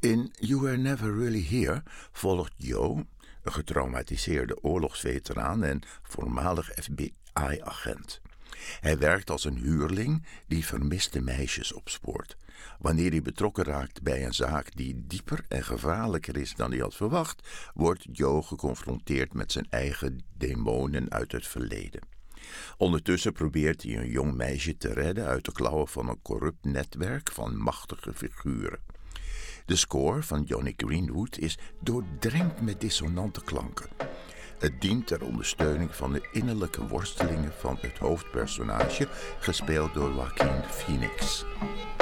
In You Were Never Really Here volgt Joe, een getraumatiseerde oorlogsveteraan en voormalig FBI-agent. Hij werkt als een huurling die vermiste meisjes opspoort. Wanneer hij betrokken raakt bij een zaak die dieper en gevaarlijker is dan hij had verwacht, wordt Joe geconfronteerd met zijn eigen demonen uit het verleden. Ondertussen probeert hij een jong meisje te redden uit de klauwen van een corrupt netwerk van machtige figuren. De score van Jonny Greenwood is doordrenkt met dissonante klanken. Het dient ter ondersteuning van de innerlijke worstelingen van het hoofdpersonage, gespeeld door Joaquin Phoenix.